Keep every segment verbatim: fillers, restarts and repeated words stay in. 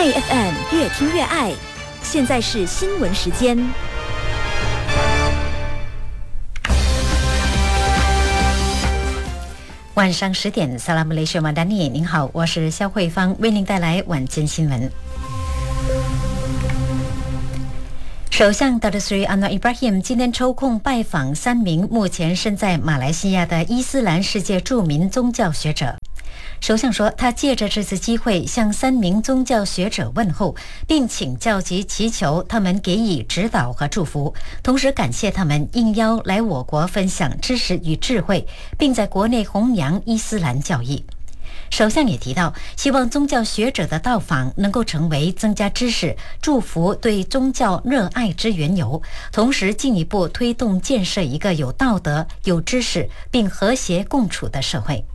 My F M 越听越爱，现在是新闻时间。 晚上十点，萨拉姆雷雪马丹尼，您好，我是肖慧芳，为您带来晚间新闻。首相达特斯里安诺伊布拉希姆今天抽空拜访三名目前身在马来西亚的伊斯兰世界著名宗教学者。首相说，他借着这次机会向三名宗教学者问候，并请教及祈求他们给予指导和祝福，同时感谢他们应邀来我国分享知识与智慧，并在国内弘扬伊斯兰教义。首相也提到，希望宗教学者的到访能够成为增加知识、祝福对宗教热爱之缘由，同时进一步推动建设一个有道德、有知识并和谐共处的社会。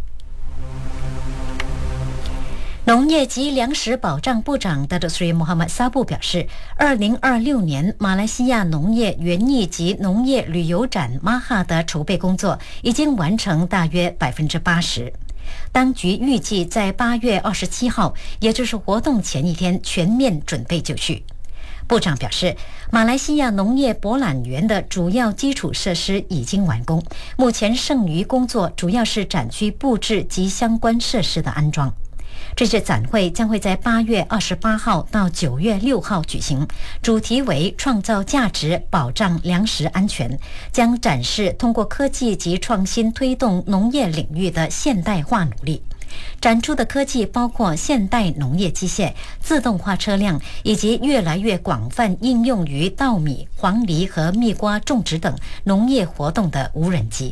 农业及粮食保障部长达特斯里穆罕默萨布表示，二零二六年马来西亚农业园艺及农业旅游展马哈的筹备工作已经完成大约百分之八十。当局预计在八月二十七号，也就是活动前一天，全面准备就绪。部长表示，马来西亚农业博览园的主要基础设施已经完工，目前剩余工作主要是展区布置及相关设施的安装。这次展会将会在八月二十八号到九月六号举行，主题为创造价值，保障粮食安全，将展示通过科技及创新推动农业领域的现代化努力。展出的科技包括现代农业机械、自动化车辆，以及越来越广泛应用于稻米、黄梨和蜜瓜种植等农业活动的无人机。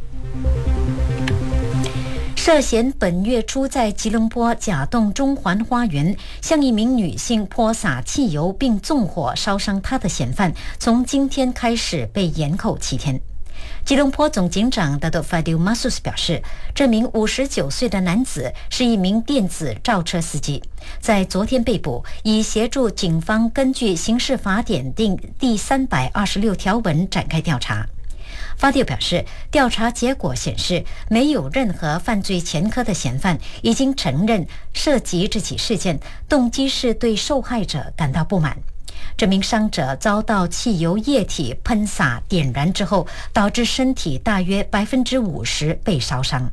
涉嫌本月初在吉隆坡甲洞中环花园向一名女性泼洒汽油并纵火烧伤她的嫌犯，从今天开始被延扣七天。吉隆坡总警长达多法迪马苏斯表示，这名五十九岁的男子是一名电子轿车司机，在昨天被捕，以协助警方根据刑事法典定第三百二十六条文展开调查。法迪表示，调查结果显示，没有任何犯罪前科的嫌犯已经承认涉及这起事件，动机是对受害者感到不满。这名伤者遭到汽油液体喷洒点燃之后，导致身体大约百分之五十被烧伤。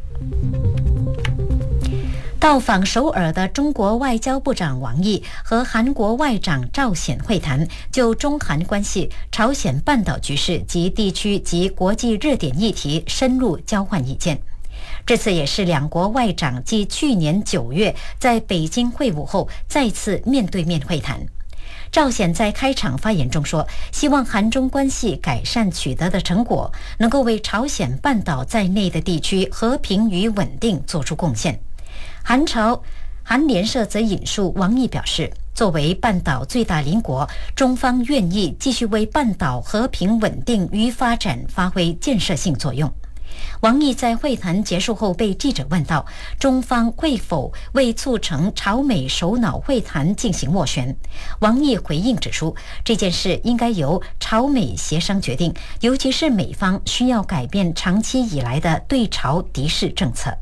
到访首尔的中国外交部长王毅和韩国外长赵显会谈，就中韩关系、朝鲜半岛局势及地区及国际热点议题深入交换意见。这次也是两国外长继去年九月在北京会晤后再次面对面会谈。赵显在开场发言中说，希望韩中关系改善取得的成果能够为朝鲜半岛在内的地区和平与稳定做出贡献。韩朝韩联社则引述王毅表示，作为半岛最大邻国，中方愿意继续为半岛和平稳定与发展发挥建设性作用。王毅在会谈结束后被记者问到，中方会否为促成朝美首脑会谈进行斡旋？王毅回应指出，这件事应该由朝美协商决定，尤其是美方需要改变长期以来的对朝敌视政策。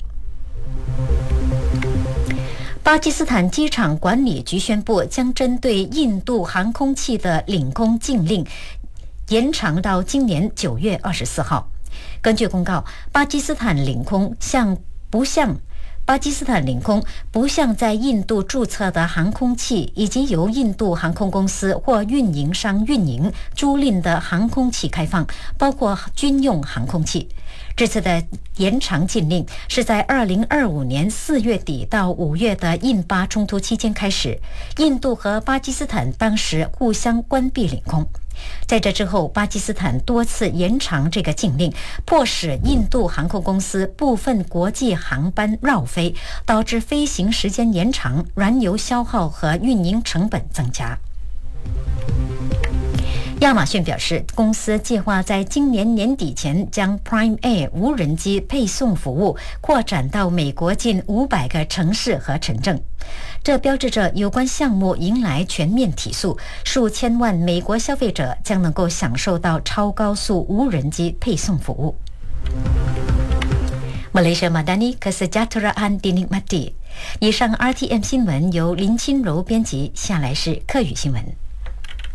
巴基斯坦机场管理局宣布，将针对印度航空器的领空禁令延长到今年九月二十四号。根据公告，巴基斯坦领空向不向巴基斯坦领空不向在印度注册的航空器以及由印度航空公司或运营商运营租赁的航空器开放，包括军用航空器。这次的延长禁令是在二零二五年四月底到五月的印巴冲突期间开始，印度和巴基斯坦当时互相关闭领空。在这之后，巴基斯坦多次延长这个禁令，迫使印度航空公司部分国际航班绕飞，导致飞行时间延长、燃油消耗和运营成本增加。亚马逊表示，公司计划在今年年底前将 Prime Air 无人机配送服务扩展到美国近五百个城市和城镇。这标志着有关项目迎来全面提速，数千万美国消费者将能够享受到超高速无人机配送服务。Malaysia Madani Kesejahteraan dinikmati. 以上 R T M 新闻由林清柔编辑，下来是客语新闻。